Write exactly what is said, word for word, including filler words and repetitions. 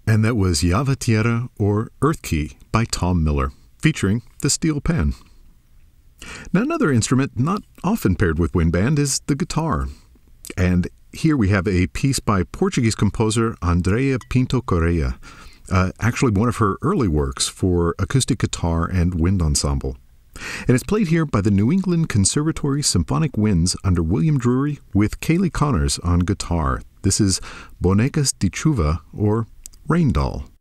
And that was Llave Tierra, or Earth Key, by Tom Miller, featuring the steel pan. Now, another instrument not often paired with wind band is the guitar. And here we have a piece by Portuguese composer Andrea Pinto Correia, uh, actually one of her early works for acoustic guitar and wind ensemble. And it's played here by the New England Conservatory Symphonic Winds under William Drury with Kaylee Connors on guitar. This is Bonecas de Chuva, or Rain Doll.